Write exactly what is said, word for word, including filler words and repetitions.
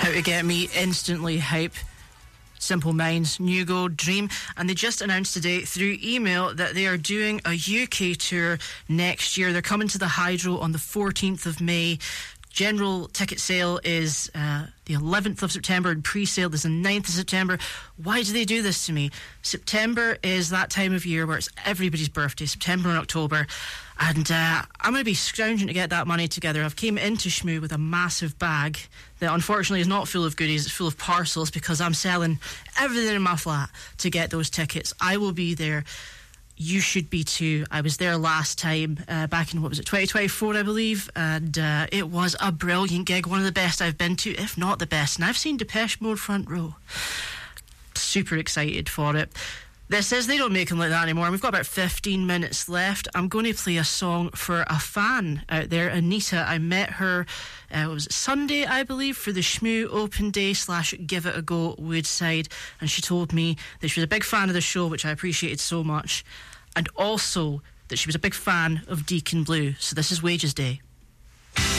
How to Get Me, instantly hype. Simple Minds, New Gold, Dream, and they just announced today through email that they are doing a U K tour next year. They're coming to the Hydro on the fourteenth of May. General ticket sale is uh, the eleventh of September, and pre-sale is the ninth of September. Why do they do this to me? September is that time of year where it's everybody's birthday, September and October, and uh, I'm going to be scrounging to get that money together. I've came into Shmoo with a massive bag that unfortunately is not full of goodies, it's full of parcels, because I'm selling everything in my flat to get those tickets. I will be there. You should be too. I was there last time, uh, back in, what was it, twenty twenty-four, I believe, and uh, it was a brilliant gig, one of the best I've been to, if not the best, and I've seen Depeche Mode front row. Super excited for it. This is They Don't Make Them Like That Anymore, and we've got about fifteen minutes left. I'm going to play a song for a fan out there, Anita. I met her, uh, what was it, Sunday, I believe, for the Shmoo Open Day slash Give It a Go Woodside, and she told me that she was a big fan of the show, which I appreciated so much, and also that she was a big fan of Deacon Blue. So this is Wages Day.